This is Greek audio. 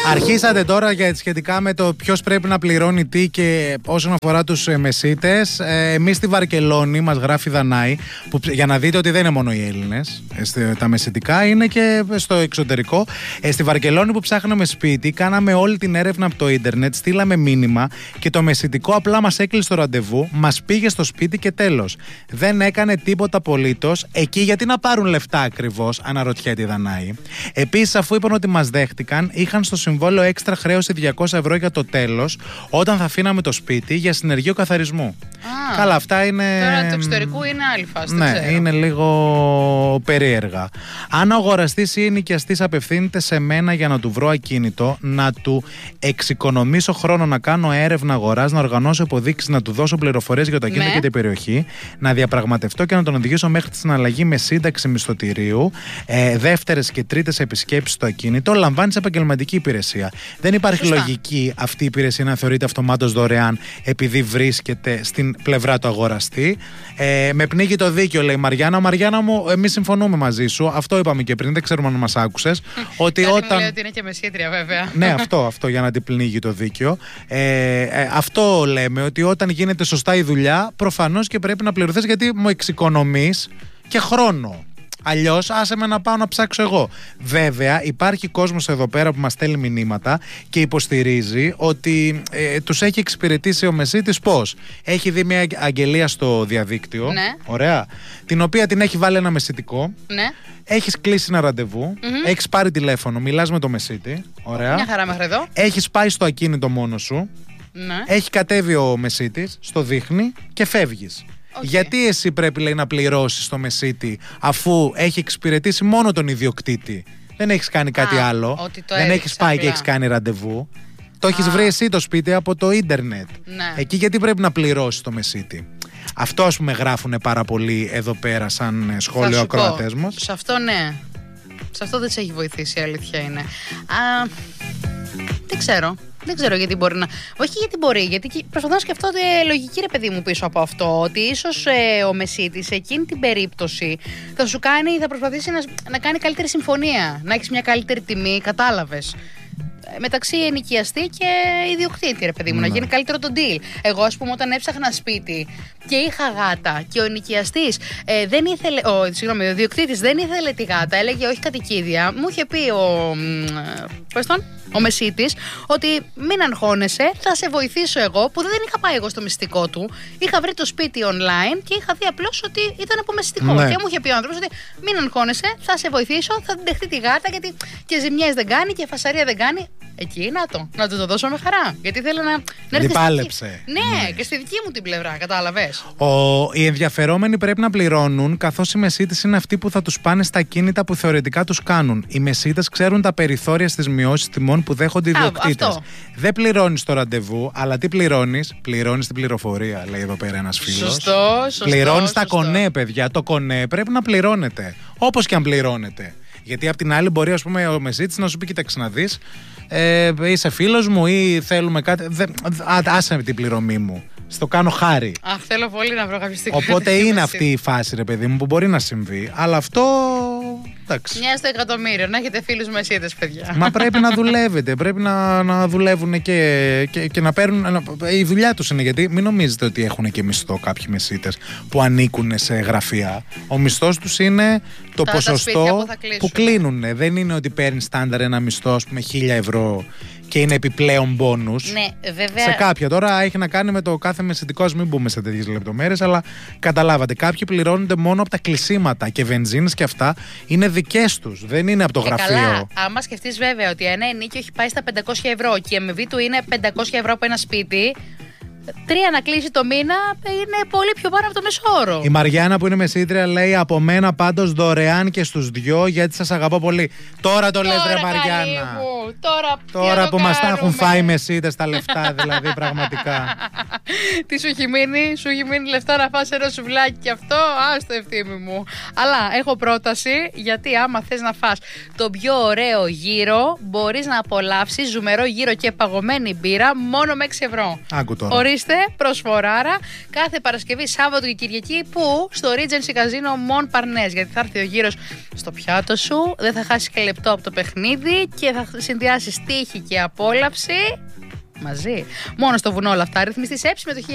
Αρχίσατε τώρα σχετικά με το ποιος πρέπει να πληρώνει τι και όσον αφορά τους μεσίτες. Εμείς στη Βαρκελόνη, μας γράφει Δανάη, που, για να δείτε ότι δεν είναι μόνο οι Έλληνες τα μεσιτικά, είναι και στο εξωτερικό. Στη Βαρκελόνη που ψάχναμε σπίτι, κάναμε όλη την έρευνα από το ίντερνετ, στείλαμε μήνυμα και το μεσιτικό απλά μας έκλεισε το ραντεβού, μας πήγε στο σπίτι και τέλος. Δεν έκανε τίποτα απολύτως. Εκεί γιατί να πάρουν λεφτά ακριβώς, αναρωτιέται η Δανάη. Επίσης, αφού είπαν ότι μας δέχτηκαν, είχαν στο συμβόλαιο έξτρα χρέωση 200 ευρώ για το τέλος, όταν θα αφήναμε το σπίτι για συνεργείο καθαρισμού. Καλά, αυτά είναι. Τώρα του εξωτερικού είναι άλλη φάση. Ναι, είναι λίγο περίεργα. Αν ο αγοραστής ή ενοικιαστής απευθύνεται σε μένα για να του βρω ακίνητο, να του εξοικονομήσω χρόνο να κάνω έρευνα αγοράς, να οργανώσω υποδείξεις, να του δώσω πληροφορίες για το ακίνητο και την περιοχή, να διαπραγματευτώ και να τον οδηγήσω μέχρι τη συναλλαγή με σύνταξη μισθωτηρίου, δεύτερες και τρίτες επισκέψεις στο ακίνητο, λαμβάνεις επαγγελματική υπηρεσία. Δεν υπάρχει λογική αυτή η υπηρεσία να θεωρείται αυτομάτως δωρεάν επειδή βρίσκεται στην πλευρά του αγοραστή. Με πνίγει το δίκιο, λέει η Μαριάννα. Μαριάννα μου, εμείς συμφωνούμε μαζί σου. Αυτό είπαμε και πριν, δεν ξέρουμε αν μας άκουσες. Ότι όταν. Μου λέει ότι είναι και μεσήτρια, βέβαια. Ναι, αυτό για να την πνίγει το δίκιο. Αυτό λέμε, ότι όταν γίνεται σωστά η δουλειά, προφανώς και πρέπει να πληρωθείς, γιατί μου εξοικονομείς και χρόνο. Αλλιώς, άσε με να πάω να ψάξω εγώ. Βέβαια, υπάρχει κόσμος εδώ πέρα που μας στέλνει μηνύματα και υποστηρίζει ότι τους έχει εξυπηρετήσει ο μεσίτης πώς. Έχει δει μια αγγελία στο διαδίκτυο. Ναι. Ωραία. Την οποία την έχει βάλει ένα μεσιτικό. Ναι. Έχεις κλείσει ένα ραντεβού. Έχεις πάρει τηλέφωνο. Μιλάς με το μεσίτη. Ωραία. Μια χαρά μέχρι εδώ. Έχεις πάει στο ακίνητο μόνος σου. Ναι. Έχει κατέβει ο μεσίτης, στο δείχνει και φεύγεις. Γιατί εσύ πρέπει, λέει, να πληρώσεις το μεσίτη αφού έχει εξυπηρετήσει μόνο τον ιδιοκτήτη? Δεν έχεις κάνει κάτι άλλο. Δεν έχεις πάει και έχεις κάνει ραντεβού. Το έχεις βρει εσύ το σπίτι από το ίντερνετ. Ναι. Εκεί γιατί πρέπει να πληρώσεις το μεσίτη? Αυτό, ας πούμε, γράφουνε πάρα πολύ εδώ πέρα σαν σχόλιο ακροατές μας. Σε αυτό ναι. Σε αυτό δεν σε έχει βοηθήσει, η αλήθεια είναι. Δεν ξέρω. Δεν ξέρω γιατί μπορεί να. Όχι γιατί μπορεί, γιατί προσπαθώ να σκεφτώ λογική, ρε παιδί μου, πίσω από αυτό. Ότι ίσως ο μεσίτης σε εκείνη την περίπτωση θα προσπαθήσει να κάνει καλύτερη συμφωνία. Να έχεις μια καλύτερη τιμή, κατάλαβες. Μεταξύ ενοικιαστή και ιδιοκτήτη, ρε παιδί μου, να γίνει καλύτερο το deal. Εγώ, ας πούμε, όταν έψαχνα σπίτι και είχα γάτα και ο ενοικιαστής δεν ήθελε. Ο ιδιοκτήτης δεν ήθελε τη γάτα, έλεγε όχι κατοικίδια. Μου είχε πει ο μεσίτης ότι μην αγχώνεσαι, θα σε βοηθήσω εγώ, που δεν είχα πάει εγώ στο μυστικό του. Είχα βρει το σπίτι online και είχα δει απλώς ότι ήταν από μυστικό. Ναι. Και μου είχε πει ο άνθρωπος ότι μην αγχώνεσαι, θα σε βοηθήσω, θα την δεχτεί τη γάτα, γιατί και ζημιές δεν κάνει και φασαρία δεν κάνει. Εκεί να του το δώσω με χαρά. Γιατί θέλω να έρθει. Πάλεψε. Ναι, και στη δική μου την πλευρά, κατάλαβες. Οι ενδιαφερόμενοι πρέπει να πληρώνουν, καθώς οι μεσίτες είναι αυτοί που θα τους πάνε στα κίνητα που θεωρητικά τους κάνουν. Οι μεσίτες ξέρουν τα περιθώρια στις μειώσεις τιμών που δέχονται οι ιδιοκτήτες. Δεν πληρώνεις το ραντεβού, αλλά τι πληρώνεις? Πληρώνεις την πληροφορία, λέει εδώ πέρα ένας φίλος. Σωστό. Πληρώνεις τα κονέ, παιδιά. Το κονέ πρέπει να πληρώνεται. Όπως και αν πληρώνεται. Γιατί απ' την άλλη μπορεί, ας πούμε, ο μεσίτης να σου πει: κοίταξε να δεις, είσαι φίλος μου ή θέλουμε κάτι. Άσε την πληρωμή μου. Στο κάνω χάρη. Αχ, θέλω πολύ να βρω κάποια στιγμή. Οπότε είναι αυτή η φάση, ρε παιδί μου, που μπορεί να συμβεί. Αλλά αυτό. Εντάξει. 9 στο εκατομμύριο. Να έχετε φίλους μεσίτες, παιδιά. Μα πρέπει να δουλεύετε. Πρέπει να δουλεύουν και να παίρνουν. Η δουλειά τους είναι, γιατί μην νομίζετε ότι έχουν και μισθό κάποιοι μεσίτες που ανήκουν σε γραφεία. Ο μισθός τους είναι το ποσοστό που κλείνουν. Δεν είναι ότι παίρνει στάνταρ ένα μισθό, ας πούμε, 1.000 ευρώ και είναι επιπλέον μπόνους. Ναι, βέβαια. Σε κάποια τώρα έχει να κάνει με το κάθε μεσητικό, ας μην μπούμε σε τέτοιες λεπτομέρειες, αλλά καταλάβατε. Κάποιοι πληρώνονται μόνο από τα κλεισίματα και βενζίνες και αυτά είναι δικές τους, δεν είναι από το γραφείο. Καλά. Άμα σκεφτείς βέβαια ότι ένα ενίκιο έχει πάει στα 500 ευρώ και η αμοιβή του είναι 500 ευρώ από ένα σπίτι. 3 να κλείσει το μήνα είναι πολύ πιο πάνω από το μέσο όρο. Η Μαριάννα που είναι μεσήτρια λέει: από μένα πάντως δωρεάν και στους δυο, γιατί σας αγαπώ πολύ. Τώρα το λες, ρε Μαριάννα. Τώρα που μας τα έχουν φάει μεσίτες τα λεφτά, δηλαδή πραγματικά. Τι σου έχει μείνει λεφτά να φας ένα σουβλάκι και αυτό? Άστο, Ευθύμη μου. Αλλά έχω πρόταση, γιατί άμα θες να φας το πιο ωραίο γύρο, μπορείς να απολαύσεις ζουμερό γύρο και παγωμένη μπύρα μόνο με 6 ευρώ. Άκου τώρα. Ορίστε, προσφοράρα κάθε Παρασκευή, Σάββατο και Κυριακή. Πού? Στο Regency Casino Mon Parnes. Γιατί θα έρθει ο γύρος στο πιάτο σου, δεν θα χάσει και λεπτό από το παιχνίδι και θα συνδυάσει τύχη και απόλαυση. Μαζί. Μόνο στο βουνό όλα αυτά. Ρυθμιστή έψη συμμετοχή